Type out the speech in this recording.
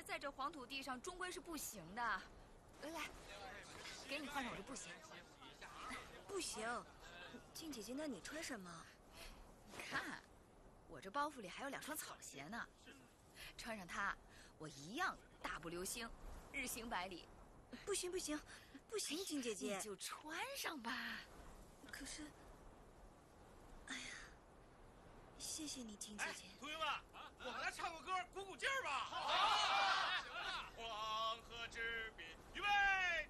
在这黄土地上终归是不行的。来，给你换上我这布鞋。 不行，静姐姐，那你穿什么？ 你看，我这包袱里还有2双草鞋呢，穿上它，我一样大步流星，日行百里。 不行不行不行，静姐姐， 你就穿上吧。 可是，哎呀，谢谢你，静姐姐。 同学们，我们来唱个歌，鼓鼓劲儿吧。 好， 行了，黄河之滨，预备。